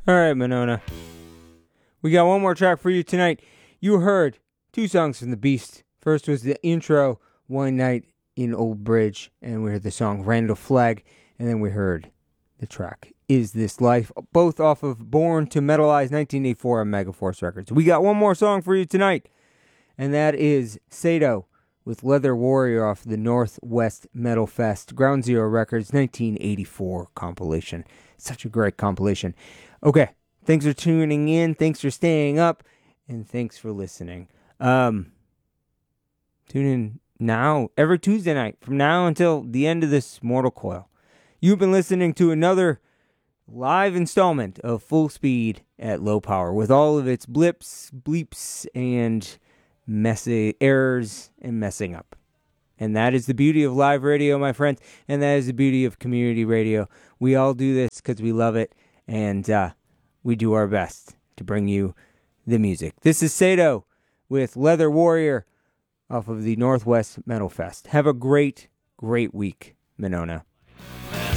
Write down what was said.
All right, Monona. We got one more track for you tonight. You heard two songs from The Beast. First was the intro, One Night in Old Bridge, and we heard the song Randall Flagg, and then we heard the track Is This Life, both off of Born to Metalize 1984 on Megaforce Records. We got one more song for you tonight, and that is Sato with Leather Warrior off the Northwest Metal Fest, Ground Zero Records 1984 compilation. Such a great compilation. Okay, thanks for tuning in, thanks for staying up, and thanks for listening. Tune in now, every Tuesday night, from now until the end of this mortal coil. You've been listening to another live installment of Full Speed at Low Power, with all of its blips, bleeps, and messy errors and messing up. And that is the beauty of live radio, my friends, and that is the beauty of community radio. We all do this because we love it, and we do our best to bring you the music. This is Sato with Leather Warrior off of the Northwest Metal Fest. Have a great, great week, Monona.